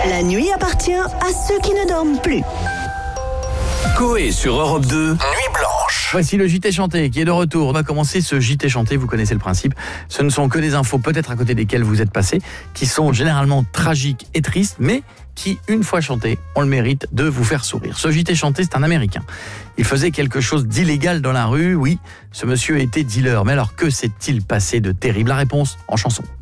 La nuit appartient à ceux qui ne dorment plus. Coé sur Europe 2, Nuit Blanche. Voici le JT chanté qui est de retour. On va commencer ce JT chanté, vous connaissez le principe. Ce ne sont que des infos peut-être à côté desquelles vous êtes passés, qui sont généralement tragiques et tristes, mais qui, une fois chantées, ont le mérite de vous faire sourire. Ce JT chanté, c'est un Américain. Il faisait quelque chose d'illégal dans la rue, oui, ce monsieur était dealer. Mais alors, que s'est-il passé de terrible? La réponse en chanson.